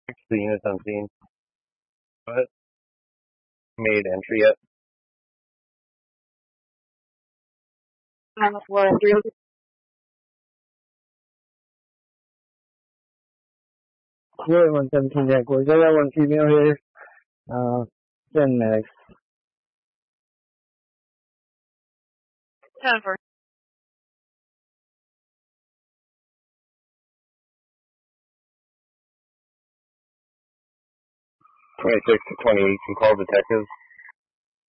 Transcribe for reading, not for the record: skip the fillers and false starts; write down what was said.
The units on scene. What? Made entry yet? Floor 3. Clear 117 Jack. Was there one female here? 10 medics. 10 for 26 to 28. Some call detectives.